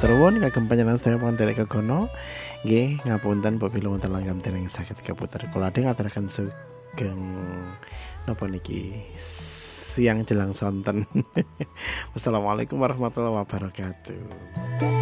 matur nuwun kagem panjenengan sedaya panderek kegono. Nggih, ngapunten apabila wonten langgam dereng saged kaputer. Kula badhe ngaturaken sugeng napa niki siang jelang sonten. Wassalamualaikum warahmatullahi wabarakatuh.